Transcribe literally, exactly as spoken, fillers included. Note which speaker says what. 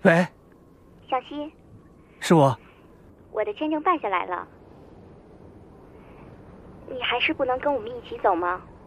Speaker 1: 喂，
Speaker 2: 小西，
Speaker 1: 是我。
Speaker 2: 我的签证办下来了，你还是不能跟我们一起走吗？